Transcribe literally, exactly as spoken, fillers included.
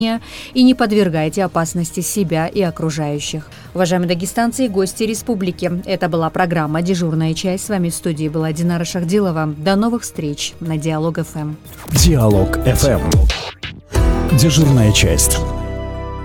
и не подвергайте опасности себя и окружающих. Уважаемые дагестанцы и гости республики, это была программа «Дежурная часть». С вами в студии была Динара Шахдилова. До новых встреч на Диалог ФМ. Диалог ФМ. Дежурная часть.